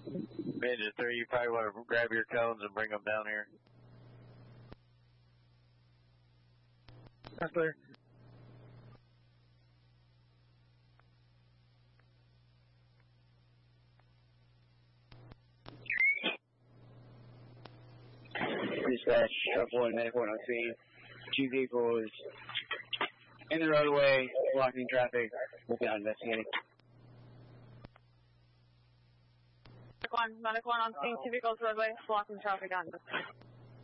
Engine 3, you probably want to grab your cones and bring them down here. That's clear. Dispatch, 1 medical on scene. 2 vehicles in the roadway, blocking traffic. We'll be out investigating. Medical 1 on scene, 2 vehicles roadway, blocking traffic on.